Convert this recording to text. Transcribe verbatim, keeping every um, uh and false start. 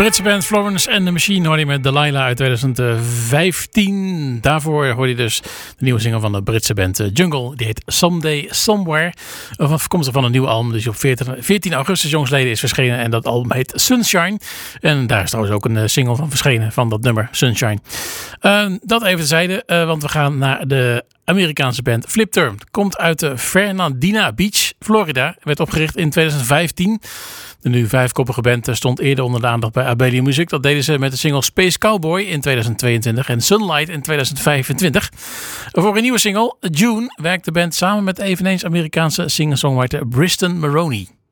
Britse band Florence and the Machine hoorde je met Delilah uit twintig vijftien. Daarvoor hoorde je dus de nieuwe single van de Britse band Jungle. Die heet Someday Somewhere. Afkomstig van een nieuw album. Dus op veertien augustus jongsleden is verschenen. En dat album heet Sunshine. En daar is trouwens ook een single van verschenen. Van dat nummer Sunshine. Uh, dat even terzijde. Uh, want we gaan naar de Amerikaanse band Flipterm. Komt uit de Fernandina Beach, Florida. Werd opgericht in twintig vijftien. De nu vijfkoppige band stond eerder onder de aandacht bij Abelia Music. Dat deden ze met de single Space Cowboy in twintig tweeëntwintig en Sunlight in twintig vijfentwintig. Voor een nieuwe single, June, werkt de band samen met eveneens Amerikaanse singer-songwriter Briston Maroney.